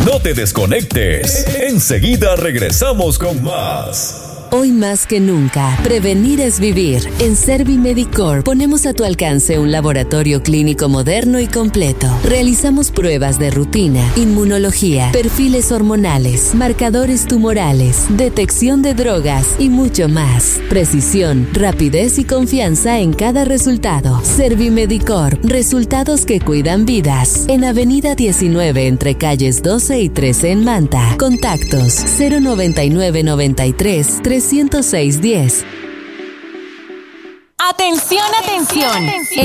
No te desconectes. Enseguida regresamos con más. Hoy más que nunca, prevenir es vivir. En Servimedicor ponemos a tu alcance un laboratorio clínico moderno y completo. Realizamos pruebas de rutina, inmunología, perfiles hormonales, marcadores tumorales, detección de drogas y mucho más. Precisión, rapidez y confianza en cada resultado. Servimedicor, resultados que cuidan vidas. En Avenida 19 entre calles 12 y 13 en Manta. Contactos 09993 30610. Atención, atención.